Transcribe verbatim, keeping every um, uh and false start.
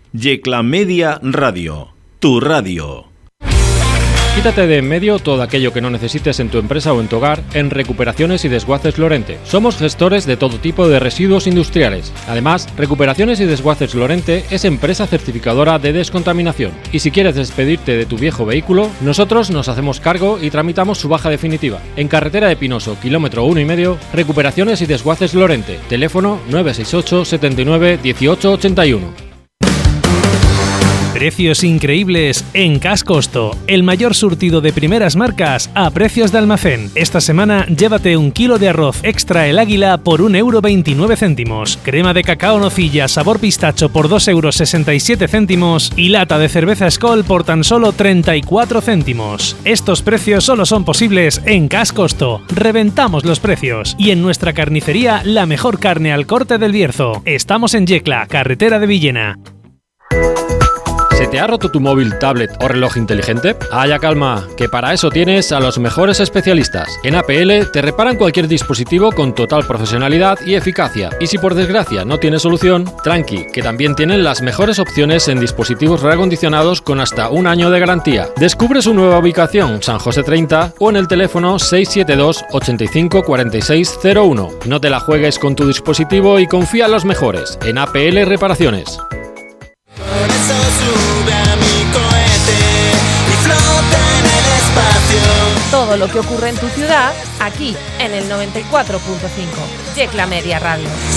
Yecla Media Radio, tu radio. Quítate de en medio todo aquello que no necesites en tu empresa o en tu hogar en Recuperaciones y Desguaces Lorente. Somos gestores de todo tipo de residuos industriales. Además, Recuperaciones y Desguaces Lorente es empresa certificadora de descontaminación. Y si quieres despedirte de tu viejo vehículo, nosotros nos hacemos cargo y tramitamos su baja definitiva. En carretera de Pinoso, kilómetro uno y medio, Recuperaciones y Desguaces Lorente. Teléfono nueve seis ocho, setenta y nueve, dieciocho ochenta y uno. Precios increíbles en Cascosto, el mayor surtido de primeras marcas a precios de almacén. Esta semana llévate un kilo de arroz extra El Águila por un euro veintinueve céntimos, crema de cacao nocilla sabor pistacho por dos euros sesenta y siete céntimos y lata de cerveza Skol por tan solo treinta y cuatro céntimos. Estos precios solo son posibles en Cascosto. Reventamos los precios. Y en nuestra carnicería, la mejor carne al corte del Bierzo. Estamos en Yecla, carretera de Villena. ¿Se te ha roto tu móvil, tablet o reloj inteligente? Haya calma, que para eso tienes a los mejores especialistas. En A P L te reparan cualquier dispositivo con total profesionalidad y eficacia. Y si por desgracia no tienes solución, tranqui, que también tienen las mejores opciones en dispositivos reacondicionados con hasta un año de garantía. Descubre su nueva ubicación, San José treinta, o en el teléfono seis siete dos, ochenta y cinco, cuarenta y seis cero uno. No te la juegues con tu dispositivo y confía en los mejores, en A P L Reparaciones. Todo lo que ocurre en tu ciudad, aquí en el noventa y cuatro punto cinco. Yecla Media Radio.